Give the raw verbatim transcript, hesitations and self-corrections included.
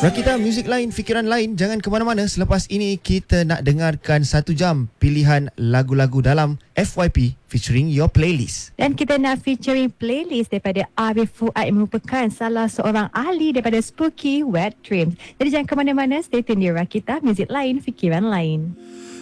Rakita, muzik lain, fikiran lain. Jangan ke mana-mana. Selepas ini kita nak dengarkan satu jam pilihan lagu-lagu dalam F Y P featuring Your Playlist. Dan kita nak featuring playlist daripada Arif Fuad yang merupakan salah seorang ahli daripada Spooky Wet Dreams. Jadi jangan ke mana-mana, stay tune di Rakita, muzik lain, fikiran lain.